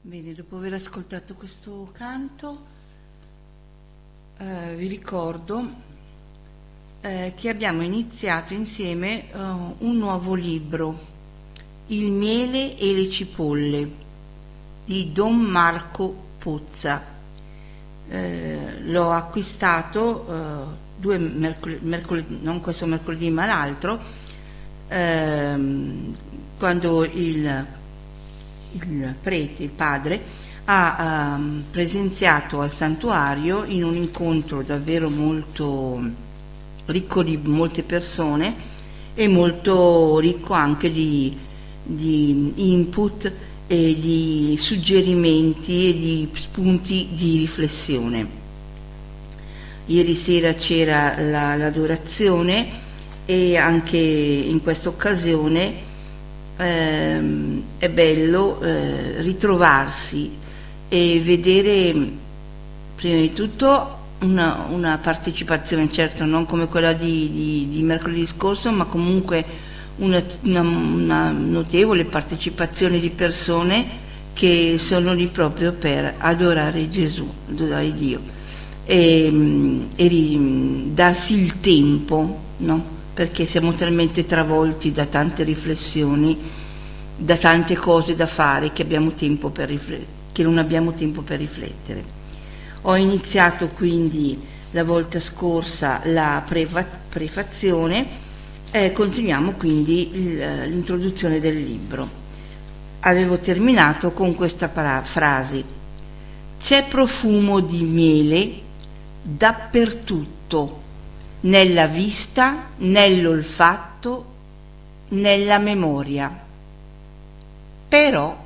Bene, dopo aver ascoltato questo canto, vi ricordo che abbiamo iniziato insieme un nuovo libro, Il miele e le cipolle, di Don Marco Pozza. L'ho acquistato mercoledì, non questo mercoledì ma l'altro, quando il prete, il padre, ha presenziato al santuario in un incontro davvero molto ricco di molte persone e molto ricco anche di input e di suggerimenti e di spunti di riflessione. Ieri sera c'era l'adorazione e anche in questa occasione è bello ritrovarsi e vedere prima di tutto una partecipazione, certo non come quella di mercoledì scorso, ma comunque una notevole partecipazione di persone che sono lì proprio per adorare Gesù, adorare Dio e darsi il tempo, no? Perché siamo talmente travolti da tante riflessioni, da tante cose da fare che non abbiamo tempo per riflettere. Ho iniziato quindi la volta scorsa la prefazione e continuiamo quindi l'introduzione del libro. Avevo terminato con questa frase: c'è profumo di miele dappertutto, nella vista, nell'olfatto, nella memoria. Però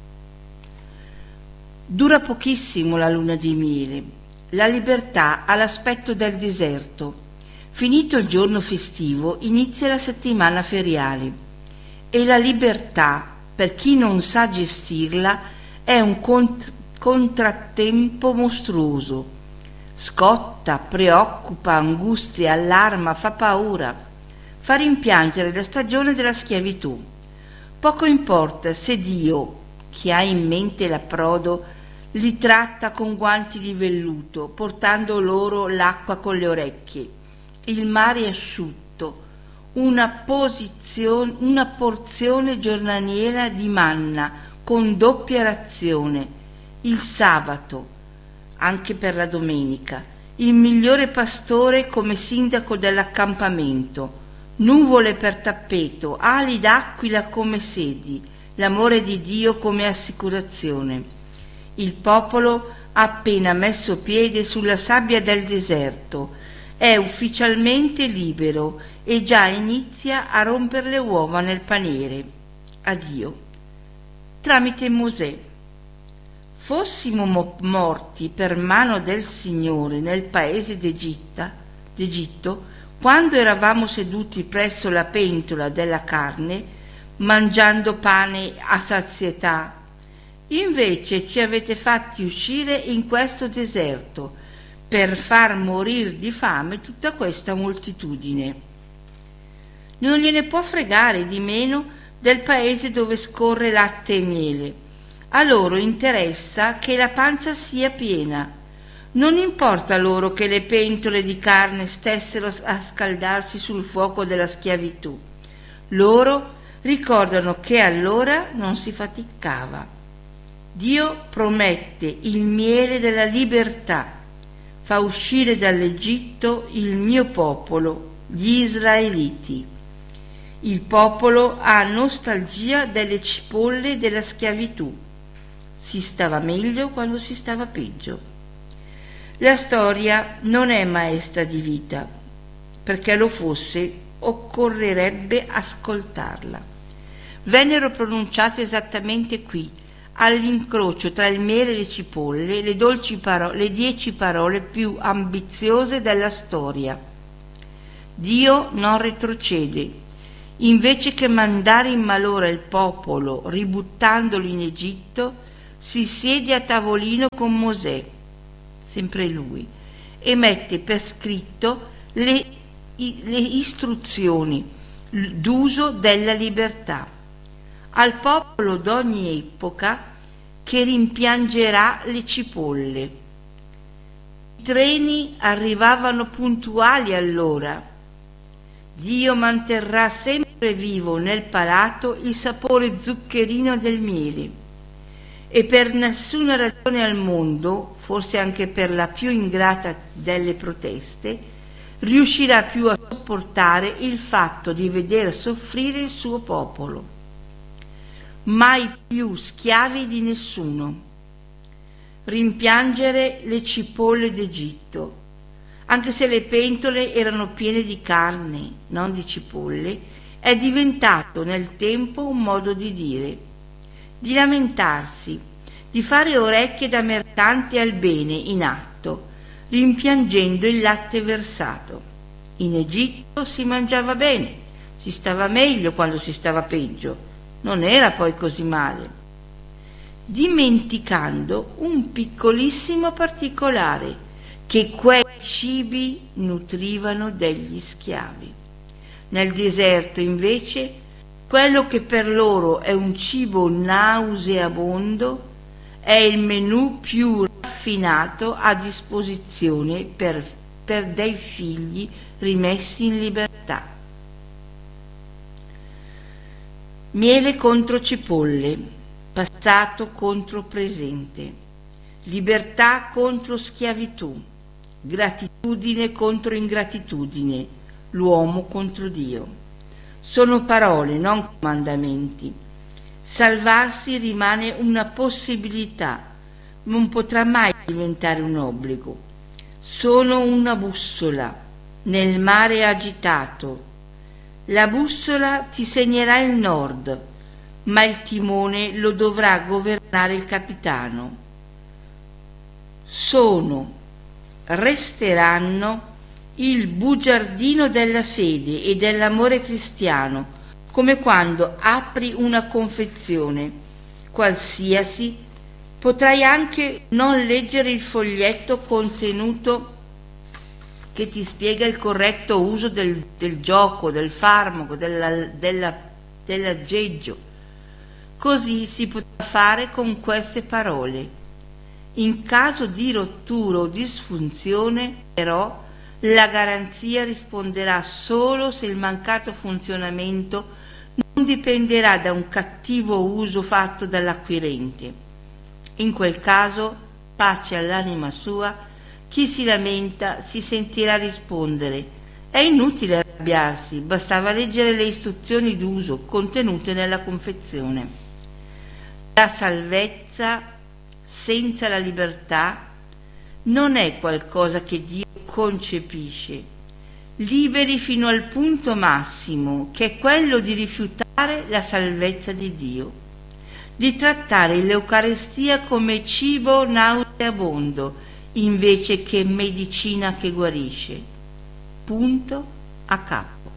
dura pochissimo la luna di miele. La libertà ha l'aspetto del deserto. Finito il giorno festivo, inizia la settimana feriale e la libertà, per chi non sa gestirla, è un contrattempo mostruoso. Scotta, preoccupa, angustia, allarma, fa paura, fa rimpiangere la stagione della schiavitù. Poco importa se Dio, che ha in mente l'approdo, li tratta con guanti di velluto, portando loro l'acqua con le orecchie, il mare asciutto, una porzione giornaliera di manna con doppia razione, il sabato, anche per la domenica, il migliore pastore come sindaco dell'accampamento, nuvole per tappeto, ali d'aquila come sedi, l'amore di Dio come assicurazione. Il popolo ha appena messo piede sulla sabbia del deserto, è ufficialmente libero e già inizia a rompere le uova nel paniere. Addio. Tramite Mosè. Fossimo morti per mano del Signore nel paese d'Egitto, quando eravamo seduti presso la pentola della carne, mangiando pane a sazietà, invece ci avete fatti uscire in questo deserto per far morir di fame tutta questa moltitudine. Non gliene può fregare di meno del paese dove scorre latte e miele. A loro interessa che la pancia sia piena. Non importa loro che le pentole di carne stessero a scaldarsi sul fuoco della schiavitù. Loro ricordano che allora non si faticava. Dio promette il miele della libertà. Fa uscire dall'Egitto il mio popolo, gli israeliti. Il popolo ha nostalgia delle cipolle della schiavitù. Si stava meglio quando si stava peggio. La storia non è maestra di vita. Perché lo fosse, occorrerebbe ascoltarla. Vennero pronunciate esattamente qui, all'incrocio tra il miele e le cipolle, le 10 parole più ambiziose della storia. Dio non retrocede. Invece che mandare in malora il popolo ributtandolo in Egitto, si siede a tavolino con Mosè, sempre lui, e mette per scritto le istruzioni d'uso della libertà. Al popolo d'ogni epoca che rimpiangerà le cipolle. I treni arrivavano puntuali all'ora. Dio manterrà sempre vivo nel palato il sapore zuccherino del miele e per nessuna ragione al mondo, forse anche per la più ingrata delle proteste, riuscirà più a sopportare il fatto di veder soffrire il suo popolo. Mai più schiavi di nessuno. Rimpiangere le cipolle d'Egitto, anche se le pentole erano piene di carne, non di cipolle, è diventato nel tempo un modo di dire, di lamentarsi, di fare orecchie da mercante al bene in atto, rimpiangendo il latte versato. In Egitto si mangiava bene, si stava meglio quando si stava peggio, non era poi così male, dimenticando un piccolissimo particolare, che quei cibi nutrivano degli schiavi. Nel deserto, invece, quello che per loro è un cibo nauseabondo è il menù più raffinato a disposizione per dei figli rimessi in libertà. Miele contro cipolle, passato contro presente, libertà contro schiavitù, gratitudine contro ingratitudine, l'uomo contro Dio. Sono parole, non comandamenti. Salvarsi rimane una possibilità, non potrà mai diventare un obbligo. Sono una bussola nel mare agitato. La bussola ti segnerà il nord, ma il timone lo dovrà governare il capitano. Resteranno il bugiardino della fede e dell'amore cristiano, come quando apri una confezione qualsiasi, potrai anche non leggere il foglietto contenuto che ti spiega il corretto uso del gioco, del farmaco, dell'aggeggio. Così si potrà fare con queste parole. In caso di rottura o disfunzione, però, la garanzia risponderà solo se il mancato funzionamento non dipenderà da un cattivo uso fatto dall'acquirente. In quel caso, pace all'anima sua, chi si lamenta si sentirà rispondere: è inutile arrabbiarsi, bastava leggere le istruzioni d'uso contenute nella confezione. La salvezza senza la libertà non è qualcosa che Dio concepisce, liberi fino al punto massimo, che è quello di rifiutare la salvezza di Dio, di trattare l'Eucaristia come cibo nauseabondo invece che medicina che guarisce. Punto a capo.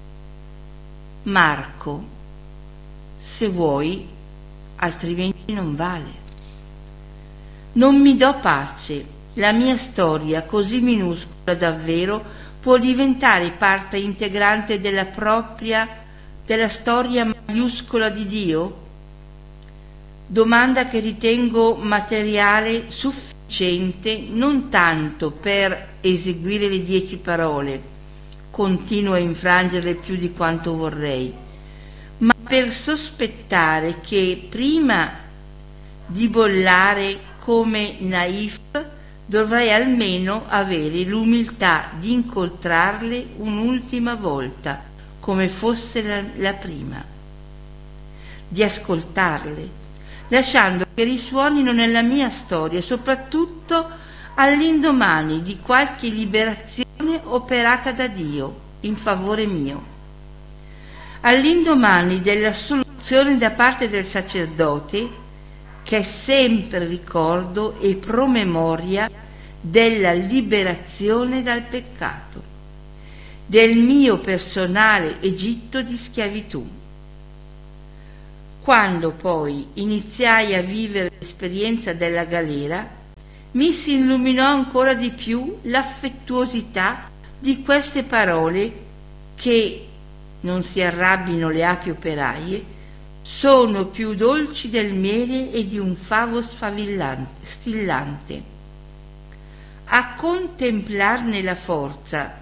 Marco, se vuoi, altrimenti non vale. Non mi do pace, la mia storia, così minuscola davvero, può diventare parte integrante della storia maiuscola di Dio? Domanda che ritengo materiale sufficiente non tanto per eseguire le 10 parole, continuo a infrangerle più di quanto vorrei, ma per sospettare che prima di bollare come naif dovrei almeno avere l'umiltà di incontrarle un'ultima volta, come fosse la prima, di ascoltarle, lasciando che risuonino nella mia storia, soprattutto all'indomani di qualche liberazione operata da Dio in favore mio, all'indomani dell'assoluzione da parte del sacerdote, che è sempre ricordo e promemoria della liberazione dal peccato, del mio personale Egitto di schiavitù. Quando poi iniziai a vivere l'esperienza della galera, mi si illuminò ancora di più l'affettuosità di queste parole che, non si arrabbino le api operaie, sono più dolci del miele e di un favo stillante. A contemplare la forza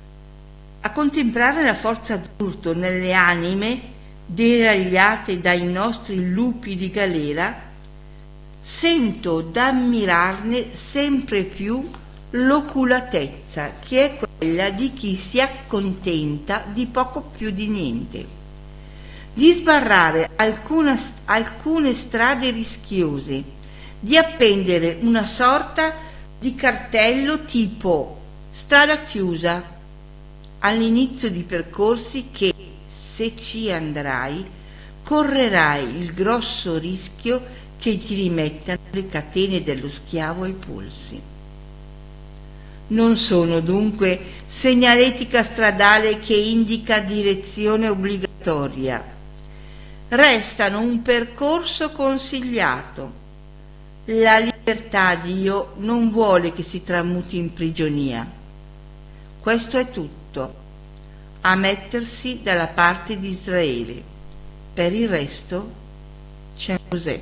d'urto nelle anime deragliate dai nostri lupi di galera, sento d'ammirarne sempre più l'oculatezza, che è quella di chi si accontenta di poco più di niente, di sbarrare alcune strade rischiose, di appendere una sorta di cartello tipo strada chiusa all'inizio di percorsi che, se ci andrai, correrai il grosso rischio che ti rimettano le catene dello schiavo ai polsi. Non sono dunque segnaletica stradale che indica direzione obbligatoria, restano un percorso consigliato. La libertà di Dio non vuole che si tramuti in prigionia. Questo è tutto. A mettersi dalla parte di Israele. Per il resto c'è Mosè.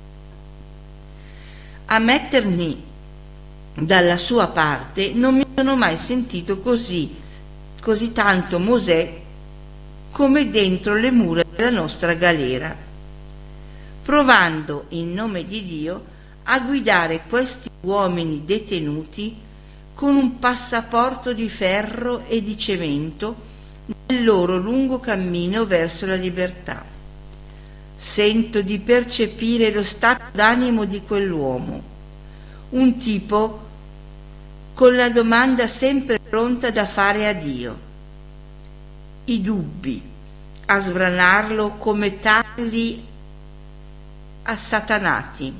A mettermi dalla sua parte non mi sono mai sentito così tanto Mosè come dentro le mura della nostra galera, provando in nome di Dio a guidare questi uomini detenuti con un passaporto di ferro e di cemento nel loro lungo cammino verso la libertà. Sento di percepire lo stato d'animo di quell'uomo, un tipo con la domanda sempre pronta da fare a Dio, i dubbi a sbranarlo come tali assatanati,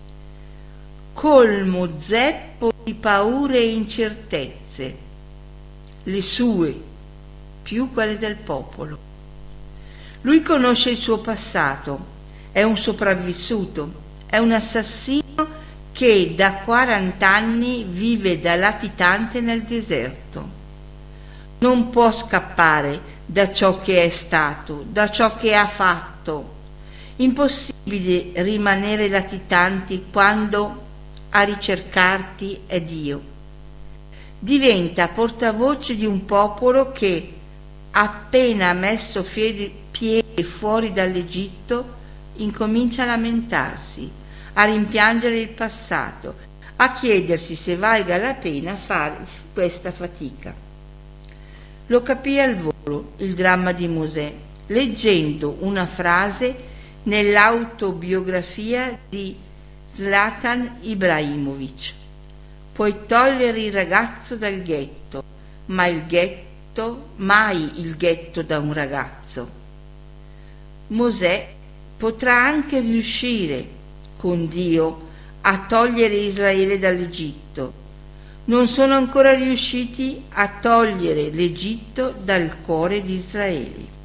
colmo zeppo di paure e incertezze, le sue più quelle del popolo. Lui conosce il suo passato, è un sopravvissuto, è un assassino che da 40 anni vive da latitante nel deserto. Non può scappare da ciò che è stato, da ciò che ha fatto. Impossibile rimanere latitanti quando a ricercarti è Dio. Diventa portavoce di un popolo che, appena messo piede fuori dall'Egitto, incomincia a lamentarsi, a rimpiangere il passato, a chiedersi se valga la pena fare questa fatica. Lo capì al volo il dramma di Mosè, leggendo una frase nell'autobiografia di Zlatan Ibrahimovic: puoi togliere il ragazzo dal ghetto, mai il ghetto da un ragazzo. Mosè potrà anche riuscire con Dio a togliere Israele dall'Egitto. Non sono ancora riusciti a togliere l'Egitto dal cuore di Israele.